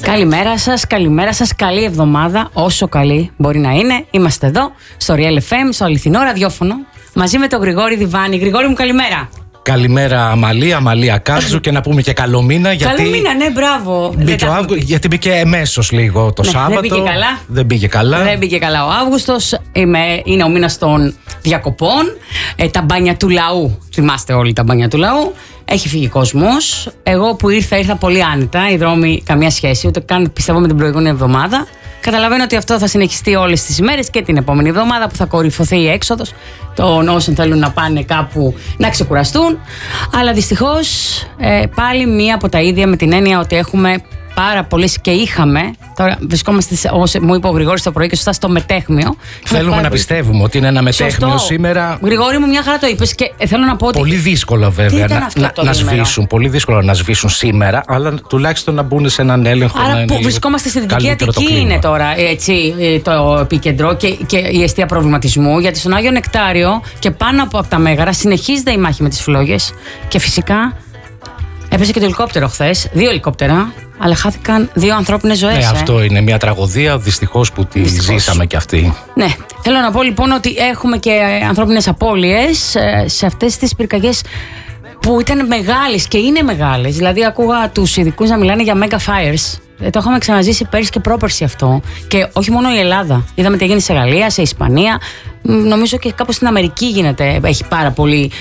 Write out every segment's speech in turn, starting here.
Καλημέρα σας, καλή εβδομάδα, όσο καλή μπορεί να είναι. Είμαστε εδώ, στο Real FM, στο αληθινό ραδιόφωνο, μαζί με τον Γρηγόρη Διβάνη. Γρηγόρη μου, καλημέρα. Καλημέρα Αμαλία Κάτζου και να πούμε και καλό μήνα. Καλό μήνα, ναι, μπράβο. Γιατί μπήκε εμέσως λίγο το Σάββατο. Δεν πήγε καλά. Δεν πήγε καλά ο Αύγουστος. Είναι ο μήνας των διακοπών. Τα μπάνια του λαού. Θυμάστε όλοι τα μπάνια του λαού. Έχει φύγει κόσμος. Εγώ που ήρθα πολύ άνετα. Οι δρόμοι καμία σχέση, ούτε καν πιστεύω με την προηγούμενη εβδομάδα. Καταλαβαίνω ότι αυτό θα συνεχιστεί όλες τις ημέρες και την επόμενη εβδομάδα που θα κορυφωθεί η έξοδος των όσων θέλουν να πάνε κάπου να ξεκουραστούν. Αλλά δυστυχώς πάλι μία από τα ίδια, με την έννοια ότι έχουμε πάρα πολλές και είχαμε. Τώρα βρισκόμαστε, όπως μου είπε ο Γρηγόρης το πρωί και σωστά, στο μετέχμιο. Θέλουμε να πιστεύουμε ότι είναι ένα μετέχμιο σήμερα. Γρηγόρη μου, μια χαρά το είπες και θέλω να πω ότι. Πολύ δύσκολο βέβαια να σβήσουν. Πολύ δύσκολο να σβήσουν σήμερα, αλλά τουλάχιστον να μπουν σε έναν έλεγχο. Άρα που βρισκόμαστε στη Δυτική Αττική είναι τώρα έτσι, το επίκεντρο και η αιστεία προβληματισμού. Γιατί στον Άγιο Νεκτάριο και πάνω από τα Μέγαρα συνεχίζεται η μάχη με τις φλόγες. Και φυσικά έπεσε και το ελικόπτερο χθες, 2 ελικόπτερα. Αλλά χάθηκαν 2 ανθρώπινες ζωές. Ναι, αυτό είναι μια τραγωδία, δυστυχώς που τη ζήσαμε κι αυτή. Ναι, θέλω να πω λοιπόν ότι έχουμε και ανθρώπινες απώλειες σε αυτές τις πυρκαγιές που ήταν μεγάλες και είναι μεγάλες. Δηλαδή, ακούγα τους ειδικούς να μιλάνε για mega fires. Το είχαμε ξαναζήσει πέρυσι και πρόπερσι αυτό. Και όχι μόνο η Ελλάδα. Είδαμε τι έγινε σε Γαλλία, σε Ισπανία. Νομίζω και κάπου στην Αμερική γίνεται. Έχει πάρα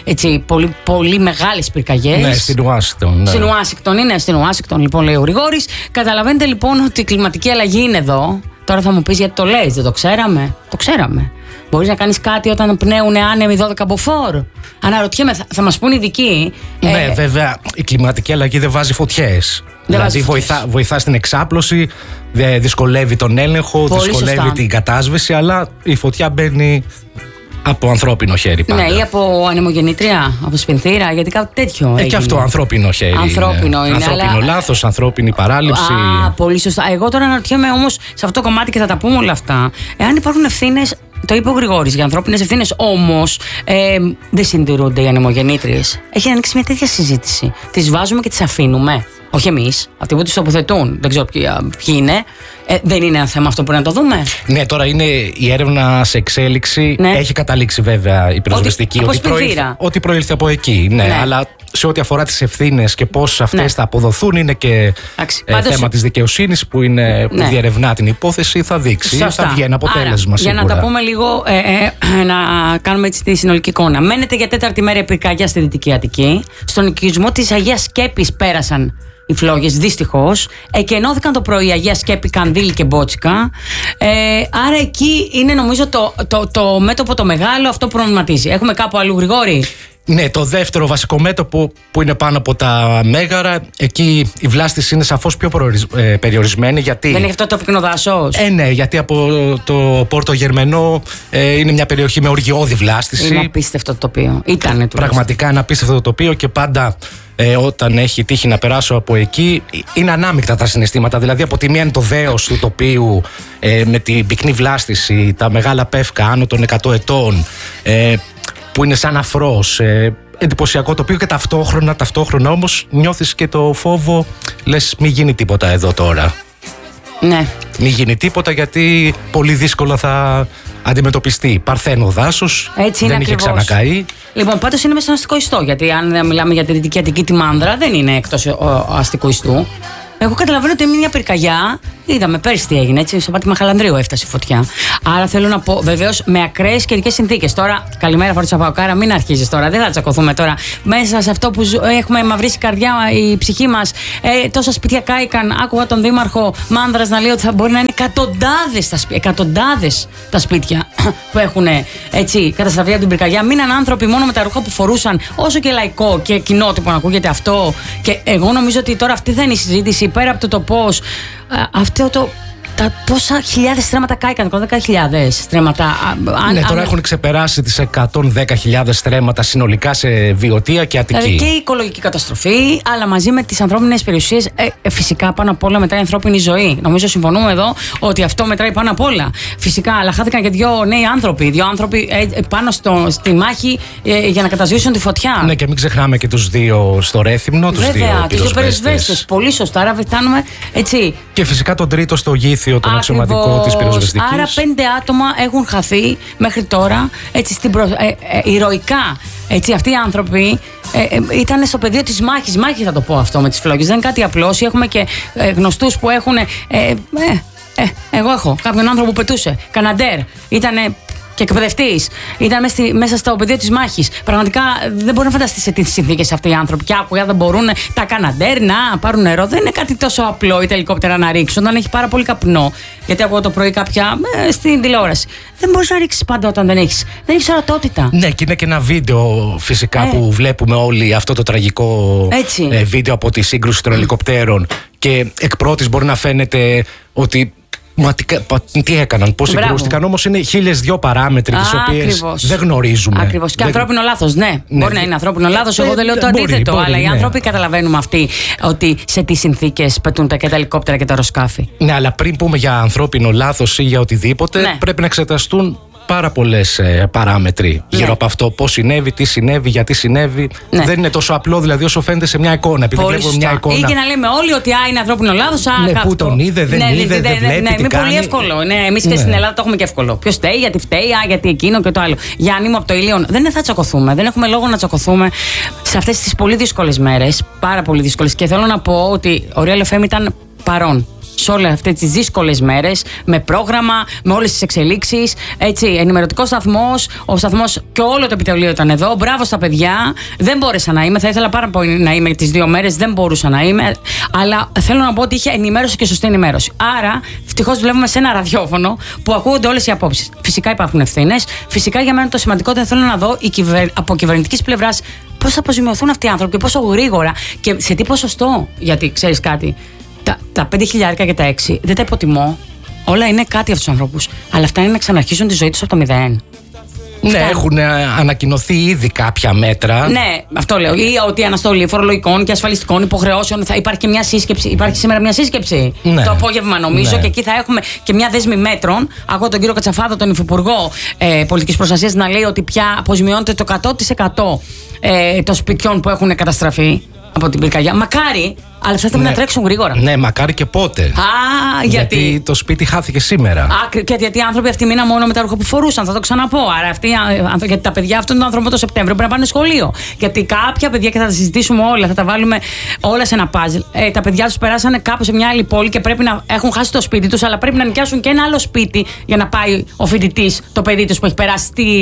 πολύ μεγάλες πυρκαγιές. Ναι, στην Ουάσιγκτον. Ναι. Στην Ουάσιγκτον, λοιπόν, λέει ο Γρηγόρης. Καταλαβαίνετε λοιπόν ότι η κλιματική αλλαγή είναι εδώ. Τώρα θα μου πεις γιατί το λες, δεν το ξέραμε. Το ξέραμε. Μπορείς να κάνεις κάτι όταν πνέουν άνεμοι 12 μποφόρ? Αναρωτιέμαι, θα μας πούν οι ειδικοί. Ναι, βέβαια, η κλιματική αλλαγή δεν βάζει φωτιές. Δηλαδή βοηθά στην εξάπλωση, δυσκολεύει τον έλεγχο, δυσκολεύει την κατάσβεση, αλλά η φωτιά μπαίνει από ανθρώπινο χέρι πάντα. Ναι, ή από ανεμογεννήτρια, από σπινθήρα, γιατί κάτι τέτοιο. Και αυτό ανθρώπινο χέρι. Ανθρώπινο είναι. Ανθρώπινο λάθος, ανθρώπινη παράληψη. Πολύ σωστά. Εγώ τώρα αναρωτιέμαι όμως σε αυτό το κομμάτι και θα τα πούμε όλα αυτά. Εάν υπάρχουν ευθύνες, το είπε ο Γρηγόρης, για ανθρώπινες ευθύνες, όμως δεν συντηρούνται οι ανεμογεννήτριες. Έχει ανοίξει μια τέτοια συζήτηση. Τις βάζουμε και τις αφήνουμε. Όχι εμείς, αυτοί που τους τοποθετούν, δεν ξέρω ποιοι είναι. Δεν είναι ένα θέμα αυτό που να το δούμε? Ναι, τώρα είναι η έρευνα σε εξέλιξη. Ναι. Έχει καταλήξει βέβαια η πυροσβεστική ότι προήλθε από εκεί. Ναι, αλλά σε ό,τι αφορά τις ευθύνες και πώς αυτές θα αποδοθούν, είναι και θέμα της δικαιοσύνης που διερευνά την υπόθεση. Θα δείξει, θα βγει ένα αποτέλεσμα. Σίγουρα. Για να τα πούμε λίγο, να κάνουμε έτσι τη συνολική εικόνα. Μένετε για 4η μέρα πυρκαγιά στη Δυτική Αττική. Στον οικισμό της Αγίας Σκέπης πέρασαν οι φλόγες, δυστυχώς. Εκενώθηκαν το πρωί Αγία Σκέπη, Κανδύλη και Μπότσικα. Άρα εκεί είναι νομίζω το μέτωπο το μεγάλο, αυτό που προβληματίζει. Έχουμε κάπου αλλού, Γρηγόρη? Ναι, το δεύτερο βασικό μέτωπο που είναι πάνω από τα Μέγαρα, εκεί η βλάστηση είναι σαφώς πιο περιορισμένη. Γιατί δεν έχει αυτό το πυκνό δάσος? Ναι, γιατί από το Πόρτο Γερμενό είναι μια περιοχή με οργιώδη βλάστηση. Είναι απίστευτο το τοπίο. Ήτανε πραγματικά ένα απίστευτο τοπίο και πάντα όταν έχει τύχει να περάσω από εκεί, είναι ανάμεικτα τα συναισθήματα. Δηλαδή, από τη μία είναι το δέος του τοπίου με την πυκνή βλάστηση, τα μεγάλα πεύκα άνω των 100 ετών, που είναι σαν αφρός, εντυπωσιακό τοπίο, και ταυτόχρονα όμως νιώθεις και το φόβο, λες μη γίνει τίποτα εδώ τώρα. Ναι. Μη γίνει τίποτα, γιατί πολύ δύσκολα θα αντιμετωπιστεί. Παρθένο δάσος, δεν είχε ξανακαεί. Λοιπόν, πάντως είναι μέσα στον αστικό ιστό, γιατί αν μιλάμε για τη Δυτική Αττική, τη Μάνδρα δεν είναι εκτός αστικού ιστού. Εγώ καταλαβαίνω ότι είναι μια πυρκαγιά. Είδαμε πέρσι τι έγινε, έτσι. Στο πάτημα Χαλανδρίου έφτασε η φωτιά. Άρα θέλω να πω, βεβαίως, με ακραίες καιρικές συνθήκες. Τώρα, καλημέρα, Φορτσα Παοκάρα, μην αρχίζεις τώρα. Δεν θα τσακωθούμε τώρα. Μέσα σε αυτό που έχουμε μαυρίσει καρδιά, η ψυχή μας. Τόσα σπίτια κάηκαν. Άκουγα τον Δήμαρχο Μάνδρας να λέει ότι θα μπορεί να είναι εκατοντάδες τα σπίτια που έχουν καταστραφεί από την πυρκαγιά. Μείναν άνθρωποι μόνο με τα ρούχα που φορούσαν, όσο και λαϊκό και κοινότυπο να ακούγεται αυτό. Και εγώ νομίζω ότι τώρα αυτή θα είναι η συζήτηση, πέρα από το πώς αυτό Πόσα χιλιάδες στρέμματα κάηκαν, 10.000 στρέμματα. Ναι, τώρα έχουν ξεπεράσει τις 110.000 στρέμματα συνολικά σε Βιωτία και Αττική. Δηλαδή και η οικολογική καταστροφή, αλλά μαζί με τις ανθρώπινες περιουσίες, φυσικά πάνω απ' όλα μετράει η ανθρώπινη ζωή. Νομίζω συμφωνούμε εδώ ότι αυτό μετράει πάνω απ' όλα. Φυσικά, αλλά χάθηκαν και δύο νέοι άνθρωποι. Δύο άνθρωποι πάνω στη μάχη για να κατασβήσουν τη φωτιά. Ναι, και μην ξεχνάμε και τους δύο στο Ρέθυμνο, τους δύο πυροσβέστες. Πολύ σωστά, άρα φτάνουμε έτσι. Και φυσικά τον τρίτο στο Γήθιο, τον αξιωματικό της πυροσβεστικής. Άρα 5 άτομα έχουν χαθεί μέχρι τώρα, έτσι, ηρωικά. Έτσι, αυτοί οι άνθρωποι ήταν στο πεδίο της μάχης. Μάχη θα το πω αυτό με τις φλόγες. Δεν είναι κάτι απλό. Έχουμε και γνωστούς που έχουν. Εγώ έχω κάποιον άνθρωπο που πετούσε. Καναντέρ. Ήτανε και εκπαιδευτής. Ήταν μέσα στο πεδίο της μάχης. Πραγματικά δεν μπορεί να φανταστεί σε τι συνθήκες αυτοί οι άνθρωποι. Και άκουγα, δεν μπορούν τα καναντέρ να πάρουν νερό. Δεν είναι κάτι τόσο απλό οι τα ελικόπτερα να ρίξουν όταν έχει πάρα πολύ καπνό. Γιατί ακούω το πρωί κάποια στην τηλεόραση. Δεν μπορείς να ρίξεις πάντα όταν δεν έχεις ορατότητα. Ναι, και είναι και ένα βίντεο φυσικά που βλέπουμε όλοι, αυτό το τραγικό βίντεο από τη σύγκρουση των ελικοπτέρων. Και εκ πρώτης μπορεί να φαίνεται ότι. Μα τι έκαναν, πώς συγκρούστηκαν, όμως είναι 1.002 παράμετροι τις οποίες δεν γνωρίζουμε. Ακριβώς. Και ανθρώπινο λάθος, ναι. Μπορεί να είναι ανθρώπινο λάθος. Εγώ δεν λέω το αντίθετο. Αλλά οι άνθρωποι καταλαβαίνουμε αυτοί ότι σε τι συνθήκες πετούν τα ελικόπτερα και τα αεροσκάφη. Ναι, αλλά πριν πούμε για ανθρώπινο λάθος ή για οτιδήποτε, πρέπει να εξεταστούν πάρα πολλές παράμετροι γύρω από αυτό. Πώς συνέβη, τι συνέβη, γιατί συνέβη. Δεν είναι τόσο απλό δηλαδή όσο φαίνεται σε μια εικόνα. Επειδή βλέπουμε μια εικόνα. Ή και να λέμε όλοι ότι είναι ανθρώπινο λάθος. Πού τον είδε, δεν είδε, δεν βλέπει. Ναι, είναι πολύ εύκολο. Εμείς και στην Ελλάδα το έχουμε και εύκολο. Ποιος φταίει, γιατί φταίει, γιατί εκείνο και το άλλο. Γιάννη μου από το Ηλίον, δεν θα τσακωθούμε. Δεν έχουμε λόγο να τσακωθούμε σε αυτές τις πολύ δύσκολες μέρες. Πάρα πολύ δύσκολες. Και θέλω να πω ότι ο Real FM ήταν παρόν σε όλες αυτές τις δύσκολες μέρες, με πρόγραμμα, με όλες τις εξελίξεις. Έτσι, ενημερωτικός σταθμός, ο σταθμός και όλο το επιτελείο ήταν εδώ. Μπράβο στα παιδιά. Δεν μπόρεσα να είμαι. Θα ήθελα πάρα πολύ να είμαι τις 2 μέρες. Δεν μπορούσα να είμαι. Αλλά θέλω να πω ότι είχε ενημέρωση και σωστή ενημέρωση. Άρα, ευτυχώς δουλεύουμε σε ένα ραδιόφωνο που ακούγονται όλες οι απόψεις. Φυσικά υπάρχουν ευθύνες. Φυσικά για μένα το σημαντικότερο θέλω να δω από κυβερνητικής πλευράς πώς θα αποζημιωθούν αυτοί οι άνθρωποι και πόσο γρήγορα και σε τι ποσοστό. Γιατί ξέρεις κάτι. Τα 5.000 και τα 6 δεν τα υποτιμώ. Όλα είναι κάτι για αυτούς τους ανθρώπους. Αλλά αυτά είναι να ξαναρχίσουν τη ζωή τους από το 0. Ναι, έχουν ανακοινωθεί ήδη κάποια μέτρα. Ναι, αυτό λέω. Ή ότι η αναστολή φορολογικών και ασφαλιστικών υποχρεώσεων θα υπάρχει και μια σύσκεψη. Υπάρχει σήμερα μια σύσκεψη το απόγευμα, νομίζω, και εκεί θα έχουμε και μια δέσμη μέτρων. Ακούω τον κύριο Κατσαφάδο, τον Υφυπουργό Πολιτικής Προστασίας, να λέει ότι πια αποζημιώνεται το 100% των σπιτιών που έχουν καταστραφεί από την πυρκαγιά. Μακάρι, αλλά αυτά θέλουν να τρέξουν γρήγορα. Ναι, μακάρι και πότε. Γιατί το σπίτι χάθηκε σήμερα. Και γιατί οι άνθρωποι αυτοί μείναν μόνο με τα ρούχα που φορούσαν, θα το ξαναπώ. Άρα γιατί τα παιδιά αυτών των άνθρωπων το Σεπτέμβριο πρέπει να πάνε σχολείο. Γιατί κάποια παιδιά, και θα τα συζητήσουμε όλα, θα τα βάλουμε όλα σε ένα παζλ. Τα παιδιά τους περάσανε κάπου σε μια άλλη πόλη και πρέπει να έχουν χάσει το σπίτι τους, αλλά πρέπει να νοικιάσουν και ένα άλλο σπίτι για να πάει ο φοιτητής, το παιδί τους που έχει περάσει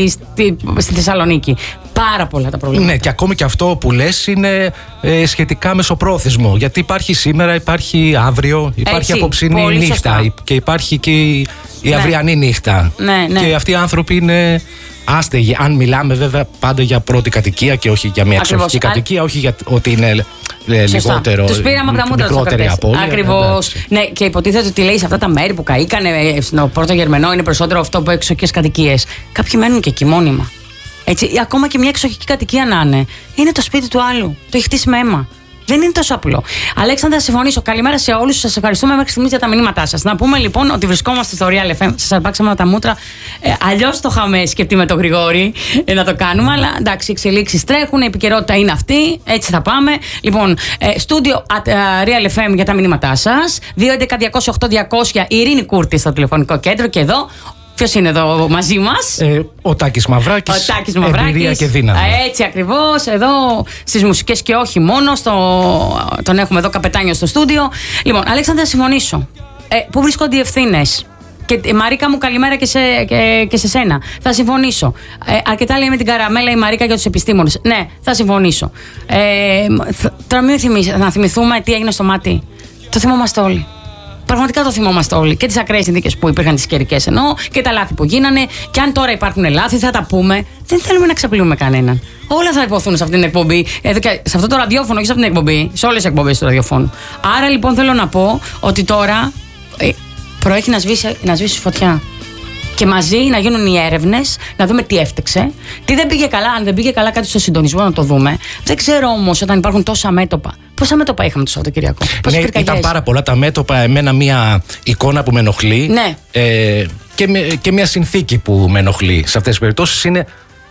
στη Θεσσαλονίκη. Πάρα πολλά τα προβλήματα. Ναι, και ακόμη και αυτό που λες είναι σχετικά μεσοπρόθεσμο. Γιατί υπάρχει σήμερα, υπάρχει αύριο, υπάρχει απόψινή νύχτα και υπάρχει και η αυριανή νύχτα. Ναι. Και αυτοί οι άνθρωποι είναι άστεγοι. Αν μιλάμε βέβαια πάντα για πρώτη κατοικία και όχι για μια εξοχική κατοικία, όχι για ότι είναι λιγότερο. Τους πήραμε από τα μούτρα τους αυτές. Ακριβώς. Ναι, και υποτίθεται ότι λέει σε αυτά τα μέρη που καήκανε στο πρώτο Γερμενό είναι περισσότερο αυτό που εξοχικές κατοικίες. Κάποιοι μένουν και εκεί μόνιμα. Έτσι, ακόμα και μια εξοχική κατοικία να είναι το σπίτι του άλλου. Το έχει χτίσει με αίμα. Δεν είναι τόσο απλό. Αλέξανδρα, συμφωνήσω. Καλημέρα σε όλους. Σας ευχαριστούμε μέχρι στιγμής για τα μηνύματά σας. Να πούμε λοιπόν ότι βρισκόμαστε στο Real FM. Σας αρπάξαμε από τα μούτρα. Αλλιώς το είχαμε σκεφτεί με τον Γρηγόρη να το κάνουμε. Αλλά εντάξει, οι εξελίξεις τρέχουν. Η επικαιρότητα είναι αυτή. Έτσι θα πάμε. Λοιπόν, στούντιο Real FM για τα μηνύματά σας. 211-208-200. Η Ειρήνη Κούρτη στο τηλεφωνικό κέντρο. Και εδώ. Ποιος είναι εδώ μαζί μας? Ο Τάκης Μαυράκης. Εμπειρία και δύναμη. Έτσι ακριβώς. Εδώ στις μουσικές και όχι μόνο. Τον έχουμε εδώ καπετάνιο στο στούντιο. Λοιπόν, Αλέξανδρα, θα συμφωνήσω. Πού βρίσκονται οι ευθύνες? Και Μαρίκα μου, καλημέρα και σε σένα. Θα συμφωνήσω. Αρκετά λέει με την καραμέλα η Μαρίκα για τους επιστήμονες. Ναι, θα συμφωνήσω. Τώρα να θυμηθούμε τι έγινε στο μάτι. Το θυμόμαστε όλοι. Πραγματικά το θυμόμαστε όλοι. Και τις ακραίες συνθήκες που υπήρχαν, τις καιρικές εννοώ, και τα λάθη που γίνανε. Και αν τώρα υπάρχουν λάθη, θα τα πούμε. Δεν θέλουμε να ξαπλύνουμε κανέναν. Όλα θα υποθούν σε αυτήν την εκπομπή. Σε αυτό το ραδιόφωνο, όχι σε αυτήν την εκπομπή. Σε όλες τις εκπομπές του ραδιοφώνου. Άρα λοιπόν θέλω να πω ότι τώρα. προέχει να σβήσει φωτιά. Και μαζί να γίνουν οι έρευνες, να δούμε τι έφτεξε, τι δεν πήγε καλά, αν δεν πήγε καλά κάτι στο συντονισμό να το δούμε. Δεν ξέρω όμως όταν υπάρχουν τόσα μέτωπα. Πόσα μέτωπα είχαμε το Σαββατοκυριακό? Ναι, ήταν πάρα πολλά τα μέτωπα. Εμένα μια εικόνα που με ενοχλεί, ναι. Και μια συνθήκη που με ενοχλεί σε αυτές τις περιπτώσεις είναι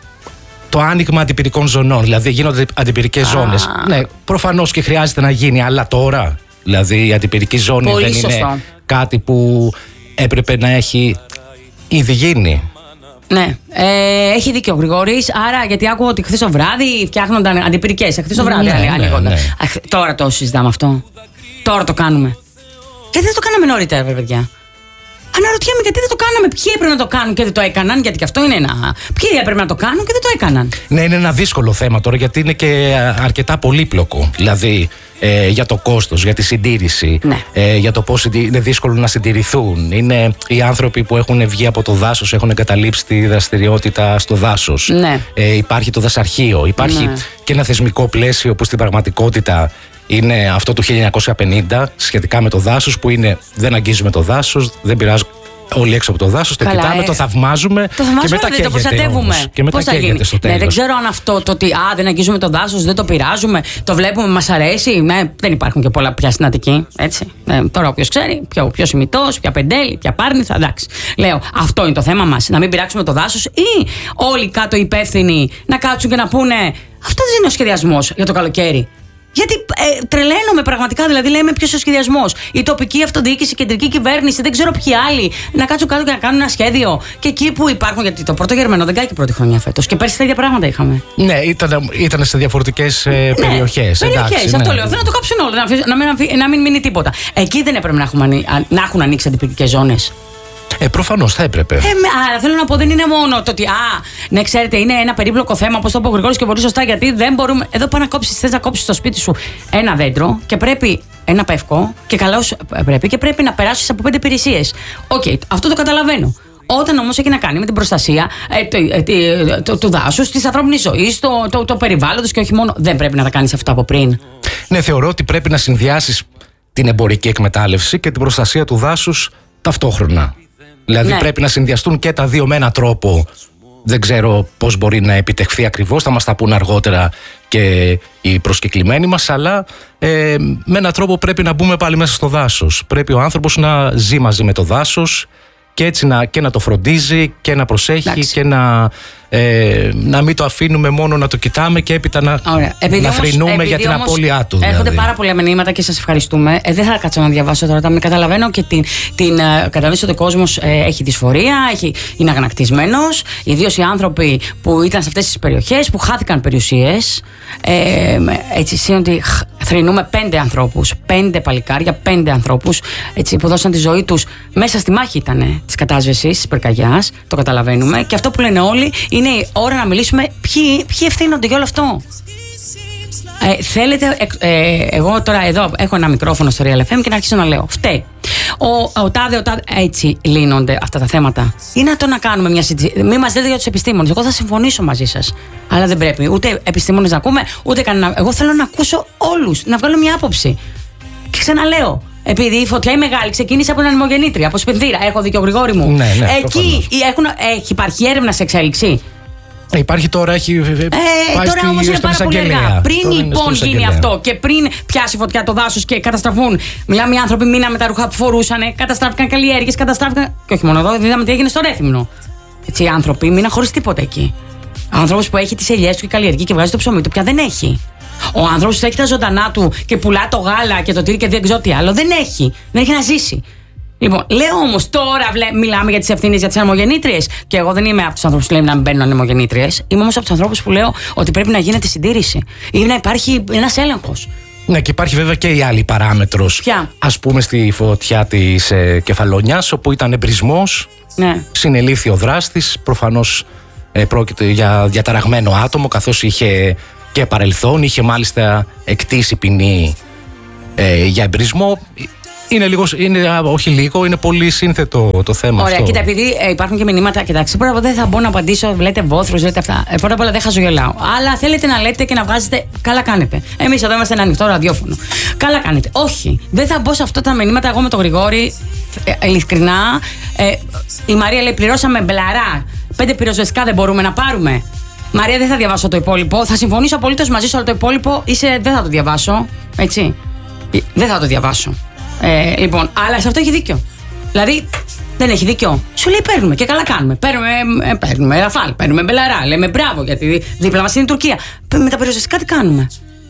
το άνοιγμα αντιπυρικών ζωνών. Δηλαδή γίνονται αντιπυρικές ζώνες. Ναι, προφανώς και χρειάζεται να γίνει, αλλά τώρα. Δηλαδή η αντιπυρική ζώνη πολύ δεν σωστό. είναι κάτι που έπρεπε να έχει ήδη γίνει. Ναι, έχει δίκιο ο Γρηγόρης. Άρα, γιατί άκουγα ότι χθες το βράδυ φτιάχνονταν αντιπυρικές. Χθες το βράδυ ανοίγονταν. Ναι. Τώρα το συζητάμε αυτό. Τώρα το κάνουμε. Γιατί δεν το κάναμε νωρίτερα, παιδιά? Αναρωτιέμαι γιατί δεν το κάναμε. Ποιοι έπρεπε να το κάνουν και δεν το έκαναν? Γιατί και αυτό είναι ένα. Ποιοι έπρεπε να το κάνουν και δεν το έκαναν? Ναι, είναι ένα δύσκολο θέμα τώρα, γιατί είναι και αρκετά πολύπλοκο. Δηλαδή για το κόστος, για τη συντήρηση, ναι. Για το πώς είναι δύσκολο να συντηρηθούν. Είναι οι άνθρωποι που έχουν βγει από το δάσος, έχουν εγκαταλείψει τη δραστηριότητα στο δάσος. Ναι. Υπάρχει το δασαρχείο. Υπάρχει και ένα θεσμικό πλαίσιο που στην πραγματικότητα είναι αυτό του 1950 σχετικά με το δάσος, που είναι δεν αγγίζουμε το δάσος, δεν πειράζει. Όλοι έξω από το δάσος, το κοιτάμε, το θαυμάζουμε και μετά δεν το προστατεύουμε. Και μετά καίγεται στο τέλος. Ναι, δεν ξέρω αν αυτό το ότι δεν αγγίζουμε το δάσος, δεν το πειράζουμε, το βλέπουμε, μας αρέσει. Δεν υπάρχουν και πολλά πια συναντικοί. Έτσι. Τώρα όποιος ξέρει, ποιος ημιτός, ποια πεντέλη, ποια πάρνηθα, εντάξει. Λέω, αυτό είναι το θέμα μας. Να μην πειράξουμε το δάσος, ή όλοι κάτω υπεύθυνοι να κάτσουν και να πούνε, αυτό δεν είναι ο σχεδιασμός για το καλοκαίρι. Γιατί τρελαίνομαι πραγματικά, δηλαδή λέμε ποιος είναι ο σχεδιασμός? Η τοπική αυτοδιοίκηση, η κεντρική κυβέρνηση, δεν ξέρω ποιοι άλλοι, να κάτσουν κάτω και να κάνουν ένα σχέδιο. Και εκεί που υπάρχουν, γιατί το πρώτο Γερμανό δεν κάνει και πρώτη χρονιά φέτος. Και πέρσι τα ίδια πράγματα είχαμε. Ναι, ήταν σε διαφορετικές περιοχές. Περιοχές, αυτό λέω. Θέλω να το κάψουν όλο, να μην μείνει τίποτα. Εκεί δεν έπρεπε να έχουν ανοίξει αντιπυρικές ζώνες? Προφανώς θα έπρεπε. Άρα θέλω να πω, δεν είναι μόνο το ότι ναι, ξέρετε, είναι ένα περίπλοκο θέμα, όπως το είπε ο Γρηγόρης και πολύ σωστά, γιατί δεν μπορούμε. Εδώ πάει να κόψεις, θες να κόψεις στο σπίτι σου ένα δέντρο και πρέπει ένα πεύκο, και καλώς πρέπει να περάσεις από 5 υπηρεσίες. Οκ, αυτό το καταλαβαίνω. Όταν όμως έχει να κάνει με την προστασία του δάσους, της ανθρώπινης ζωής, το περιβάλλοντος, και όχι μόνο, δεν πρέπει να τα κάνεις αυτό από πριν? Ναι, θεωρώ ότι πρέπει να συνδυάσεις την εμπορική εκμετάλλευση και την προστασία του δάσους ταυτόχρονα. Δηλαδή πρέπει να συνδυαστούν και τα δύο με έναν τρόπο. Δεν ξέρω πώς μπορεί να επιτευχθεί ακριβώς, θα μας τα πούν αργότερα και οι προσκεκλημένοι μας, αλλά με έναν τρόπο πρέπει να μπούμε πάλι μέσα στο δάσος. Πρέπει ο άνθρωπος να ζει μαζί με το δάσος και έτσι να το φροντίζει και να προσέχει. Εντάξει. Και να μην το αφήνουμε μόνο να το κοιτάμε και έπειτα να θρηνούμε για την απώλειά του. Έρχονται πάρα πολλά μηνύματα και σας ευχαριστούμε. Δεν θα κάτσω να διαβάσω τώρα, με καταλαβαίνω και καταλαβαίνω ότι ο κόσμος έχει δυσφορία, είναι αγανακτισμένος, ιδίως οι άνθρωποι που ήταν σε αυτές τις περιοχές, που χάθηκαν περιουσίες. Έτσι, ότι θρηνούμε 5 ανθρώπους, 5 παλικάρια, 5 ανθρώπους, έτσι, που δώσαν τη ζωή τους μέσα στη μάχη ήταν της κατάσβεσης της πυρκαγιάς. Το καταλαβαίνουμε. Και αυτό που λένε όλοι είναι η ώρα να μιλήσουμε ποιοι ευθύνονται για όλο αυτό. Θέλετε, εγώ τώρα εδώ έχω ένα μικρόφωνο στο Real FM και να αρχίσω να λέω, φταίει ο τάδε, έτσι λύνονται αυτά τα θέματα. Ή να το να κάνουμε μια συζήτηση. Μην μας λέτε για τους επιστήμονες. Εγώ θα συμφωνήσω μαζί σας. Αλλά δεν πρέπει ούτε επιστήμονες να ακούμε, ούτε κανένα. Εγώ θέλω να ακούσω όλους, να βγάλω μια άποψη. Και ξαναλέω, επειδή η φωτιά η μεγάλη ξεκίνησε από την ανεμογεννήτρια, από Σπενδύρα. Έχω δίκιο, Γρηγόρη μου. Ναι, εκεί υπάρχει έρευνα σε εξέλιξη. Υπάρχει τώρα, τώρα όμως είναι πάρα πολύ αργά. Πριν λοιπόν γίνει αυτό και πριν πιάσει φωτιά το δάσος και καταστραφούν, μιλάμε οι άνθρωποι, μείναμε τα ρούχα που φορούσαν, καταστράφηκαν καλλιέργειες, καταστράφηκαν. Και όχι μόνο εδώ, είδαμε τι έγινε στο Ρέθυμνο. Έτσι, οι άνθρωποι μείναν χωρίς τίποτα εκεί. Ο άνθρωπος που έχει τις ελιές του και καλλιεργεί και βγάζει το ψωμί του πια δεν έχει. Ο άνθρωπος που έχει τα ζωντανά του και πουλά το γάλα και το τύρι και δεν ξέρω τι άλλο, δεν έχει να ζήσει. Λοιπόν, λέω όμως τώρα μιλάμε για τις ευθύνες για τις ανεμογεννήτριες. Και εγώ δεν είμαι από τους ανθρώπους που λένε να μην μπαίνουν ανεμογεννήτριες. Είμαι όμως από τους ανθρώπους που λέω ότι πρέπει να γίνεται συντήρηση ή να υπάρχει ένας έλεγχος. Ναι, και υπάρχει βέβαια και η άλλη παράμετρος. Ποια? Ας πούμε στη φωτιά της Κεφαλονιάς, όπου ήταν εμπρισμός. Ναι. Συνελήφθη ο δράστης. Προφανώς πρόκειται για διαταραγμένο άτομο, καθώς είχε και παρελθόν, είχε μάλιστα εκτίσει ποινή για εμπρισμό. Είναι πολύ σύνθετο το θέμα. Ωραία, αυτό. Κοίτα, επειδή υπάρχουν και μηνύματα, κοιτάξτε, πρώτα απ' όλα δεν θα μπω να απαντήσω, λέτε βόθρους, λέτε αυτά. Πρώτα απ' όλα δεν χαζογελάω. Αλλά θέλετε να λέτε και να βγάζετε, καλά κάνετε. Εμείς εδώ είμαστε ένα ανοιχτό ραδιόφωνο. Καλά κάνετε. Όχι, δεν θα μπω σε αυτά τα μηνύματα. Εγώ με τον Γρηγόρη Ειλικρινά, η Μαρία λέει: πληρώσαμε μπελαρά. 5 πυροσβεστικά δεν μπορούμε να πάρουμε. Μαρία, δεν θα διαβάσω το υπόλοιπο. Θα συμφωνήσω απολύτως μαζί σου, αλλά το υπόλοιπο δεν θα το διαβάσω. Έτσι. Δεν θα το διαβάσω. Λοιπόν, αλλά σε αυτό έχει δίκιο. Δηλαδή, δεν έχει δίκιο. Σου λέει: παίρνουμε και καλά κάνουμε. Παίρνουμε Ραφάλ, παίρνουμε μπελαρά. Λέμε μπράβο, γιατί δίπλα μας είναι η Τουρκία. Με τα πυροσβεστικά τι κάνουμε?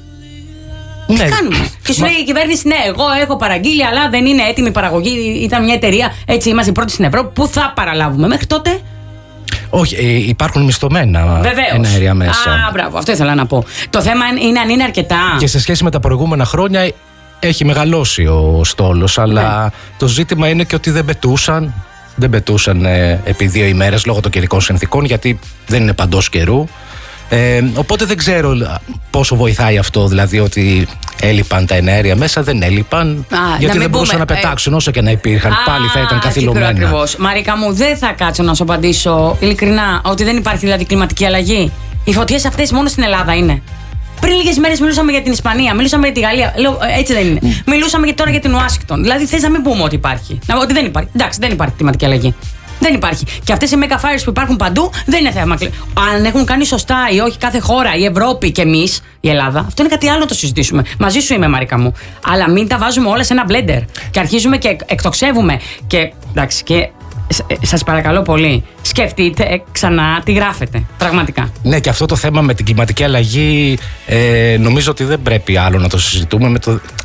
Τι κάνουμε? Και σου λέει η κυβέρνηση: ναι, εγώ έχω παραγγείλει, αλλά δεν είναι έτοιμη η παραγωγή. Ήταν μια εταιρεία, έτσι είμαστε οι πρώτοι στην Ευρώπη. Πού θα παραλάβουμε μέχρι τότε? Όχι, υπάρχουν μισθωμένα εναέρια μέσα. Α, μπράβο, αυτό ήθελα να πω. Το θέμα είναι αν είναι αρκετά. Και σε σχέση με τα προηγούμενα χρόνια έχει μεγαλώσει ο στόλος, αλλά το ζήτημα είναι και ότι δεν πετούσαν. Δεν πετούσαν επί 2 ημέρες λόγω των καιρικών συνθήκων, γιατί δεν είναι παντός καιρού. Οπότε δεν ξέρω πόσο βοηθάει αυτό, δηλαδή ότι έλειπαν τα εναέρια μέσα, δεν έλειπαν. Γιατί δεν μπορούσαν να πετάξουν όσο και να υπήρχαν. Πάλι θα ήταν καθυλωμένα. Ακριβώς. Μαρίκα μου, δεν θα κάτσω να σου απαντήσω ειλικρινά ότι δεν υπάρχει δηλαδή κλιματική αλλαγή. Οι φωτιές αυτές μόνο στην Ελλάδα είναι. Πριν λίγες μέρες μιλούσαμε για την Ισπανία, μιλούσαμε για τη Γαλλία. Λέω, έτσι δεν είναι. Μιλούσαμε τώρα για την Ουάσιγκτον. Δηλαδή θες να μην πούμε ότι υπάρχει. Ότι δεν υπάρχει. Εντάξει, δεν υπάρχει κλιματική αλλαγή. Δεν υπάρχει. Και αυτές οι mega fires που υπάρχουν παντού δεν είναι θέμα. Αν έχουν κάνει σωστά ή όχι κάθε χώρα, η Ευρώπη και εμείς, η Ελλάδα, αυτό είναι κάτι άλλο να το συζητήσουμε. Μαζί σου είμαι, Μαρίκα μου. Αλλά μην τα βάζουμε όλα σε ένα blender και αρχίζουμε και εκτοξεύουμε. Και εντάξει, και σας παρακαλώ πολύ, σκεφτείτε ξανά τι γράφετε. Πραγματικά. Ναι, και αυτό το θέμα με την κλιματική αλλαγή νομίζω ότι δεν πρέπει άλλο να το συζητούμε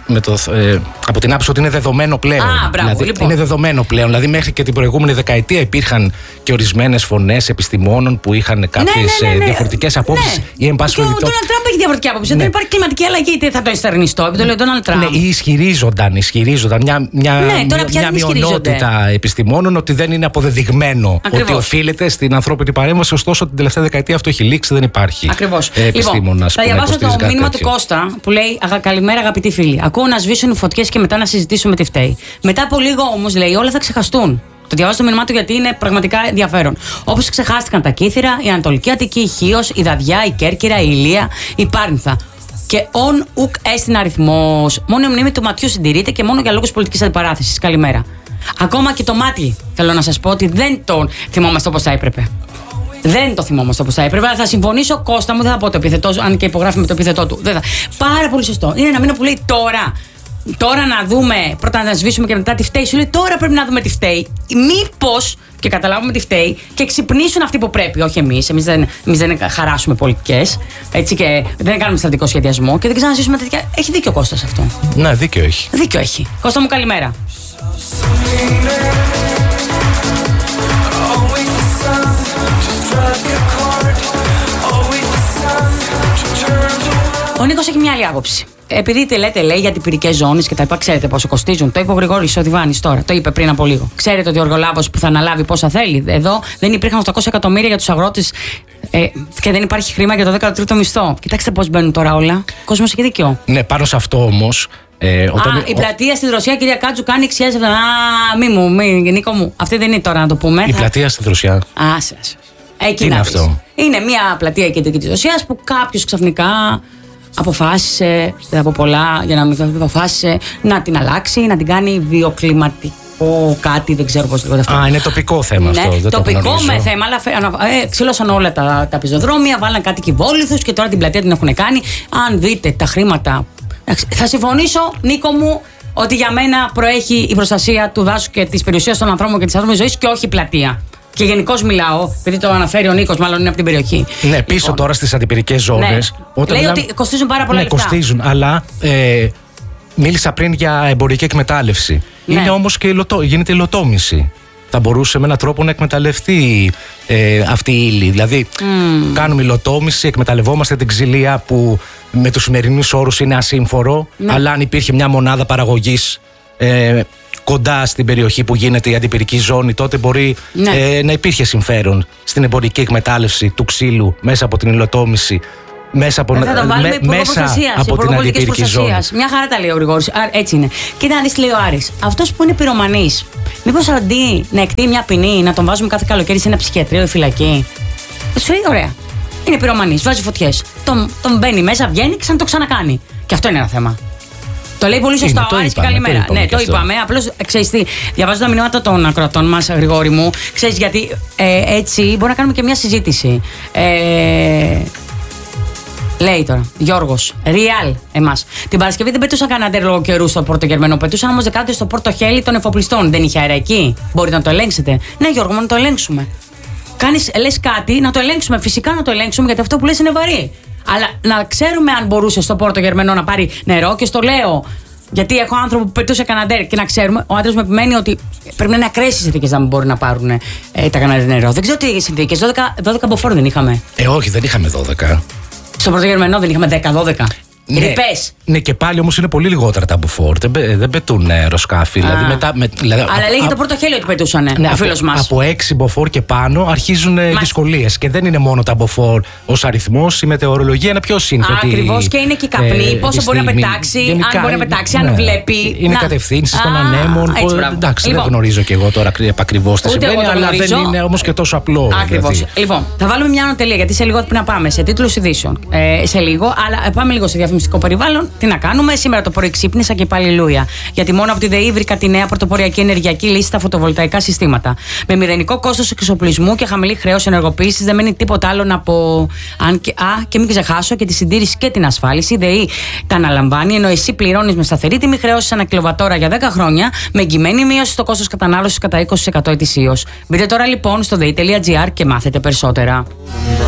από την άποψη ότι είναι δεδομένο πλέον. Μπράβο, δηλαδή, λοιπόν. Είναι δεδομένο πλέον. Δηλαδή, μέχρι και την προηγούμενη δεκαετία υπήρχαν και ορισμένες φωνές επιστημόνων που είχαν κάποιες διαφορετικές απόψεις. Ναι. Ή, εν πάση περιπτώσει, ο Ντόναλντ Τραμπ έχει διαφορετική άποψη. Δεν υπάρχει κλιματική αλλαγή, είτε θα το εστερνιστώ. Επειδή το λέει ο Ντόναλντ Τραμπ. Ναι, ή ισχυρίζονταν μια μειονότητα επιστημόνων ότι δεν είναι αποδεδειγμένο ότι οφείλεται στην ανθρώπινη παρέμβαση. Ωστόσο, την τελευταία δεκαετία αυτό έχει λήξει, δεν υπάρχει επιστήμονας. Θα διαβάσω το μήνυμα του Κώστα που λέει: καλημέρα, αγαπητοί φίλοι. Ακούω να σβήσουν οι φωτιές και μετά να συζητήσουμε τι φταίει. Μετά από λίγο όμως, λέει, όλα θα ξεχαστούν. Το διαβάζω το μήνυμά του γιατί είναι πραγματικά ενδιαφέρον. Όπως ξεχάστηκαν τα Κύθυρα, η Ανατολική Αττική, η Χίος, η Δαδιά, η Κέρκυρα, η Ηλία, η Πάρνηθα. Και ον ουκ έστιν αριθμός. Μόνο η μνήμη του ματιού συντηρείται και μόνο για λόγους πολιτικής αντιπαράθεσης. Καλημέρα. Ακόμα και το μάτι, θέλω να σας πω ότι δεν τον θυμόμαστε όπως θα έπρεπε. Δεν το θυμόμαστε όπως θα έπρεπε. Αλλά θα συμφωνήσω, Κώστα μου, δεν θα πω το επίθετό, αν και υπογράφει με το επίθετό του. Δεν θα. Πάρα πολύ σωστό. Είναι ένα μήνα που λέει τώρα. Τώρα να δούμε, πρώτα να σβήσουμε και μετά τι φταίει. Σου λέει τώρα πρέπει να δούμε τι φταίει. Μήπως και καταλάβουμε τι φταίει και ξυπνήσουν αυτοί που πρέπει. Όχι εμείς. Εμείς δεν χαράσουμε πολιτικές. Έτσι και δεν κάνουμε στρατικό σχεδιασμό και δεν ξαναζήσουμε τέτοια. Έχει δίκιο ο Κώστας αυτό. Ναι, δίκιο έχει. Δίκιο έχει. Κώστα μου, καλημέρα. Ο Νίκος έχει μια άλλη άποψη. Επειδή λέτε, λέει, για τυπηρικές ζώνες και τα λοιπά, ξέρετε πόσο κοστίζουν. Το είπε ο Γρηγόρης ο Διβάνης τώρα. Το είπε πριν από λίγο. Ξέρετε ότι ο εργολάβος που θα αναλάβει πόσα θέλει. Εδώ δεν υπήρχαν 800 εκατομμύρια για τους αγρότες και δεν υπάρχει χρήμα για το 13ο μισθό. Κοιτάξτε πώς μπαίνουν τώρα όλα. Ο κόσμος έχει δίκιο. Ναι, πάνω σε αυτό όμως. Η πλατεία στη Δροσιά, κυρία Κάτσου, κάνει 6.000. Νίκο μου. Αυτή δεν είναι τώρα να το πούμε. Η πλατεία στη Δροσιά. Εκεί είναι αυτό. Είναι μια πλατεία κεντρική της Ρωσίας που κάποιος ξαφνικά αποφάσισε, δεν θα πω πολλά για να μην αποφάσισε να την αλλάξει, να την κάνει βιοκλιματικό κάτι, δεν ξέρω πώς λέγονται αυτό. Είναι τοπικό θέμα αυτό. Ναι, τοπικό με θέμα, αλλά ξύλωσαν όλα τα πεζοδρόμια, βάλαν κάτι κυβόληθους και τώρα την πλατεία την έχουν κάνει. Αν δείτε τα χρήματα. Θα συμφωνήσω, Νίκο μου, ότι για μένα προέχει η προστασία του δάσους και της περιουσίας των ανθρώπων και της ανθρώπινης ζωής και όχι η πλατεία. Και γενικώς μιλάω, επειδή το αναφέρει ο Νίκος, μάλλον είναι από την περιοχή. Ναι, πίσω λοιπόν, τώρα στις αντιπυρικές ζώνες. Ναι. Λέει ότι κοστίζουν πάρα πολλά λεφτά. Κοστίζουν, αλλά μίλησα πριν για εμπορική εκμετάλλευση. Ναι. Είναι όμως και γίνεται υλοτόμηση. Θα μπορούσε με έναν τρόπο να εκμεταλλευτεί αυτή η ύλη. Δηλαδή, κάνουμε υλοτόμηση, εκμεταλλευόμαστε την ξυλία που με τους σημερινούς όρους είναι ασύμφορο, αλλά αν υπήρχε μια μονάδα παραγωγής κοντά στην περιοχή που γίνεται η αντιπυρική ζώνη, τότε μπορεί να υπήρχε συμφέρον στην εμπορική εκμετάλλευση του ξύλου μέσα από την υλοτόμηση, μέσα από, από την αντιπυρική ζώνη. Μια χαρά τα λέει ο Γρηγόρης. Έτσι είναι. Κοίτα να δεις τι λέει ο Άρης. Αυτός που είναι πυρομανής, μήπως αντί να εκτείει μια ποινή, να τον βάζουμε κάθε καλοκαίρι σε ένα ψυχιατρίο ή φυλακή. Σου λέει ωραία. Είναι πυρομανής, βάζει φωτιές. Τον μπαίνει μέσα, βγαίνει και το ξανακάνει. Και αυτό είναι ένα θέμα. Το λέει πολύ σωστά ο Άρης και καλημέρα. Ναι, το είπαμε. Απλώς ξέρεις τι, διαβάζω τα μηνύματα των ακροατών μας, Γρηγόρη μου. Ξέρεις γιατί έτσι μπορεί να κάνουμε και μια συζήτηση. Λέει τώρα, Γιώργος, Ριάλ, εμάς. Την Παρασκευή δεν πετούσαν κανένα λόγω καιρού στο Πόρτο Γερμανό. Πετούσαν όμως δεκάδες στο Πόρτο Χέλη των εφοπλιστών. Δεν είχε αέρα εκεί. Μπορείτε να το ελέγξετε. Ναι, Γιώργο, να το ελέγξουμε. Λες κάτι, να το ελέγξουμε. Φυσικά να το ελέγξουμε, γιατί αυτό που λες είναι βαρύ. Αλλά να ξέρουμε αν μπορούσε στο Πόρτο Γερμανό να πάρει νερό, και στο λέω. Γιατί έχω άνθρωπο που πετούσε καναντέρ και να ξέρουμε, ο άντρας μου επιμένει ότι πρέπει να είναι ακραίες οι συνθήκες να μην μπορεί να πάρουν τα καναντέρ νερό. Δεν ξέρω τι συνθήκες. 12 μποφόρ δεν είχαμε. Όχι, δεν είχαμε 12. Στο Πόρτο Γερμανό δεν είχαμε 10-12. Ναι, και πάλι όμως είναι πολύ λιγότερα τα μποφόρ. Δεν πετούν αεροσκάφη. Δηλαδή αλλά λέγεται το Πόρτο Χέλη ότι πετούσαν. Ναι, ο φίλος μας. Από 6 μποφόρ και πάνω αρχίζουν δυσκολίες. Και δεν είναι μόνο τα μποφόρ ως αριθμός. Η μετεωρολογία είναι πιο σύνθετη. Ακριβώς, και είναι και η καπνή. Πόσο μπορεί να πετάξει, αν μπορεί να πετάξει, αν βλέπει. Είναι κατευθύνσεις των ανέμων. Εντάξει, δεν γνωρίζω κι εγώ τώρα ακριβώς τι συμβαίνει, αλλά δεν είναι όμως και τόσο απλό. Ακριβώς. Λοιπόν, θα βάλουμε μια ανωτελεία, γιατί σε λίγο πρέπει να πάμε σε τίτλους ειδήσεων. Σε λίγο, αλλά πάμε λίγο σε διαφημιστικό περιβάλλον. Τι να κάνουμε, σήμερα το πρωί ξύπνησα και πάλι λούια. Γιατί μόνο από τη ΔΕΗ βρήκα τη νέα πρωτοποριακή ενεργειακή λύση στα φωτοβολταϊκά συστήματα. Με μηδενικό κόστος εξοπλισμού και χαμηλή χρέωση ενεργοποίησης, δεν μένει τίποτα άλλο να πω. Και μην ξεχάσω και τη συντήρηση και την ασφάλιση. Η ΔΕΗ τα αναλαμβάνει, ενώ εσύ πληρώνεις με σταθερή τιμή χρεώσεις ανά κιλοβατόρα για 10 χρόνια, με εγγυημένη μείωση στο κόστος κατανάλωσης κατά 20% ετησίως. Μπείτε τώρα λοιπόν στο dei.gr και μάθετε περισσότερα.